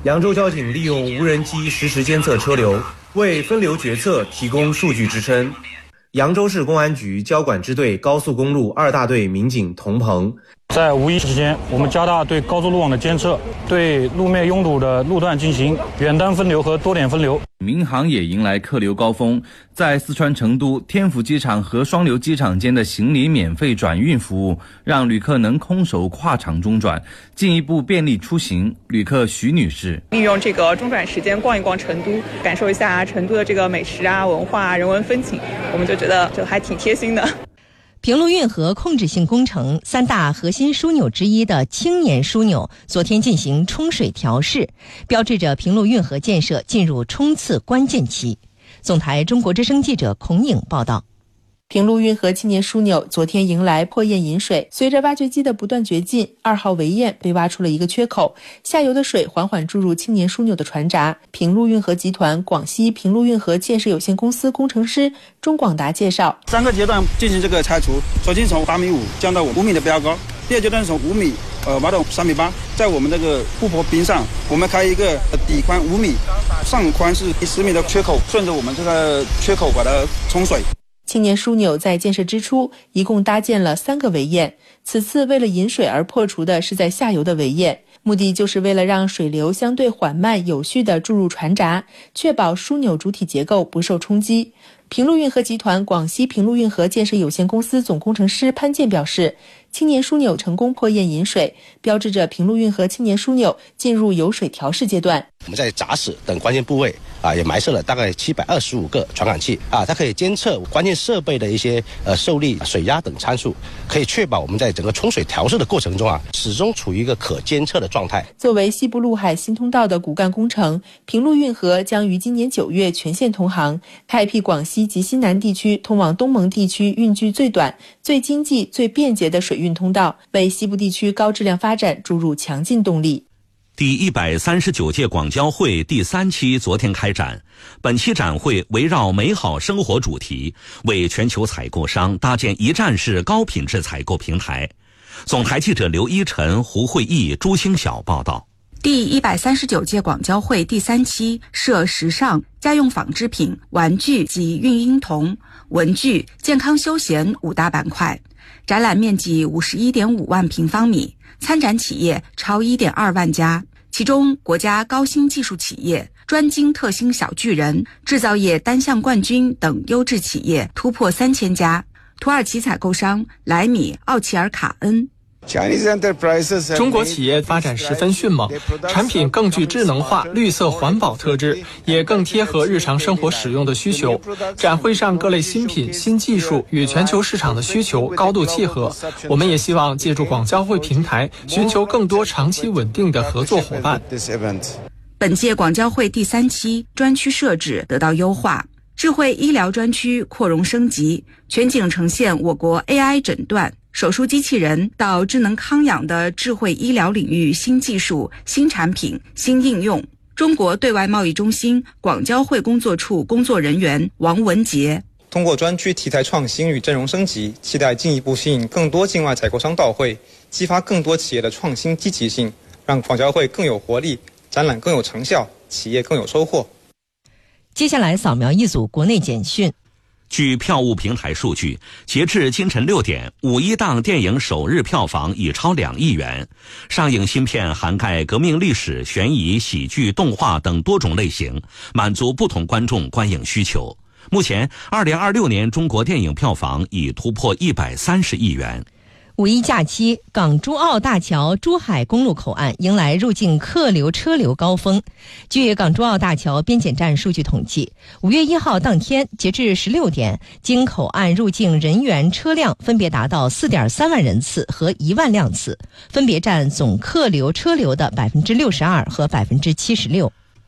扬州交警利用无人机实时监测车流，为分流决策提供数据支撑。扬州市公安局交管支队高速公路2大队民警童鹏， 在五一期间，我们加大对高速路网的监测，对路面拥堵的路段进行远单分流和多点分流。 民航也迎来客流高峰，在四川成都、天府机场和双流机场间的行李免费转运服务，让旅客能空手跨场中转，进一步便利出行。旅客徐女士利用这个中转时间逛一逛成都，感受一下成都的这个美食啊、文化啊、人文风情，我们就觉得还挺贴心的。 平陆运河控制性工程3大核心枢纽之一的青年枢纽昨天进行冲水调试，标志着平陆运河建设进入冲刺关键期。总台中国之声记者孔颖报道。 平陆运河青年枢纽昨天迎来破堰引水，随着挖掘机的不断掘进，2号围堰被挖出了一个缺口，下游的水缓缓注入青年枢纽的船闸。平陆运河集团广西平陆运河建设有限公司工程师钟广达介绍 ，3个阶段进行这个拆除，首先从8.5米降到5米的标高，第二阶段从5米挖到3.8米，在我们这个护坡边上，我们开一个底宽5米，上宽是10米的缺口，顺着我们这个缺口把它冲水。 青年枢纽在建设之初一共搭建了3个围堰，此次为了引水而破除的是在下游的围堰，目的就是为了让水流相对缓慢有序地注入船闸，确保枢纽主体结构不受冲击。平陆运河集团广西平陆运河建设有限公司总工程师潘健表示，青年枢纽成功破堰引水，标志着平陆运河青年枢纽进入有水调试阶段。 我们在闸室等关键部位也埋设了大概725个传感器它可以监测关键设备的一些受力、水压等参数，可以确保我们在整个冲水调试的过程中始终处于一个可监测的状态。 作为西部陆海新通道的骨干工程，平陆运河将于今年9月全线通航，开辟广西及西南地区通往东盟地区运距最短、最经济、最便捷的水运通道，为西部地区高质量发展注入强劲动力。 第139届广交会第3期昨天开展，本期展会围绕美好生活主题，为全球采购商搭建一站式高品质采购平台。总台记者刘一晨、胡慧义、朱星晓报道。 第139届广交会第3期设时尚、家用纺织品、玩具及孕婴童、文具、健康休闲5大板块，展览面积51.5万平方米，参展企业超1.2万家，其中国家高新技术企业、专精特新小巨人、制造业单项冠军等优质企业突破3000家。土耳其采购商莱米、奥齐尔卡恩。 中国企业发展十分迅猛，产品更具智能化、绿色环保特质，也更贴合日常生活使用的需求。展会上各类新品、新技术与全球市场的需求高度契合。我们也希望借助广交会平台，寻求更多长期稳定的合作伙伴。 本届广交会第3期专区设置得到优化，智慧医疗专区扩容升级，全景呈现我国 AI 诊断、手术机器人到智能康养的智慧医疗领域新技术、新产品、新应用。中国对外贸易中心广交会工作处工作人员王文杰。 通过专区题材创新与阵容升级，期待进一步吸引更多境外采购商到会，激发更多企业的创新积极性，让广交会更有活力，展览更有成效，企业更有收获。 接下来扫描一组国内简讯。 据票务平台数据，截至清晨6点，5·1档电影首日票房已超2亿元。上映新片涵盖革命历史、悬疑、喜剧、动画等多种类型，满足不同观众观影需求。目前，2026年中国电影票房已突破130亿元。 五一假期，港珠澳大桥珠海公路口岸迎来入境客流车流高峰。据港珠澳大桥边检站数据统计，5月1号当天，截至16点，经口岸入境人员车辆分别达到4.3万人次和1万辆次，分别占总客流车流的62%和76%。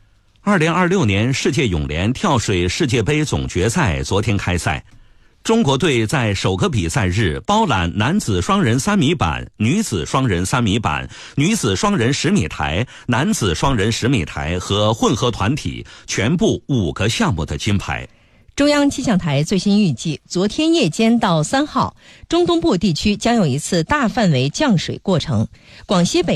2026年世界泳联跳水世界杯总决赛昨天开赛。中国队在首个比赛日包揽男子双人3米板、女子双人3米板、女子双人10米台、男子双人10米台和混合团体全部5个项目的金牌。 中央气象台最新预计，昨天夜间到3号，中东部地区将有一次大范围降水过程，广西北